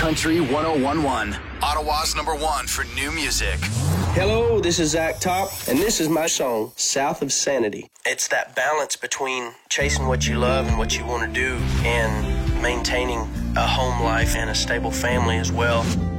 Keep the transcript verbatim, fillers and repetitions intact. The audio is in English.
Country one oh one point one. Ottawa's number one for new music. Hello, this is Zach Top, and this is my song, South of Sanity. It's that balance between chasing what you love and what you want to do and maintaining a home life and a stable family as well.